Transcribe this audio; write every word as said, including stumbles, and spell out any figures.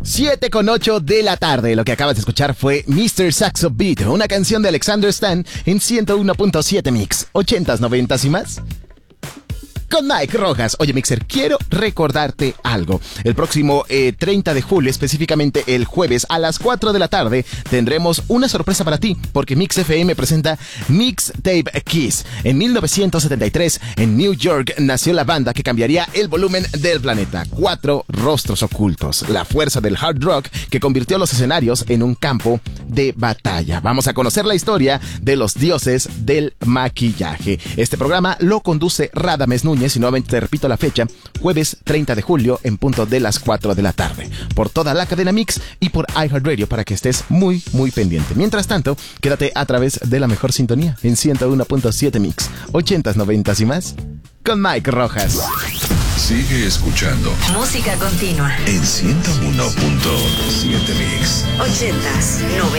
siete con ocho de la tarde. Lo que acabas de escuchar fue mister Saxo Beat, una canción de Alexander Stan en ciento uno punto siete Mix. ochentas, noventas y más. Con Mike Rojas. Oye, Mixer, quiero recordarte algo. El próximo eh, treinta de julio, específicamente el jueves a las cuatro de la tarde, tendremos una sorpresa para ti, porque Mix F M presenta Mixtape Kiss. En mil novecientos setenta y tres, en New York, nació la banda que cambiaría el volumen del planeta. Cuatro rostros ocultos. La fuerza del hard rock que convirtió los escenarios en un campo de batalla. Vamos a conocer la historia de los dioses del maquillaje. Este programa lo conduce Radames Núñez. Y nuevamente te repito la fecha, jueves treinta de julio en punto de las cuatro de la tarde, por toda la cadena Mix y por iHeartRadio, para que estés muy muy pendiente. Mientras tanto, quédate a través de la mejor sintonía en ciento uno punto siete Mix, ochentas, noventas y más, con Mike Rojas. Sigue escuchando música continua en ciento uno punto siete Mix. ochentas, noventas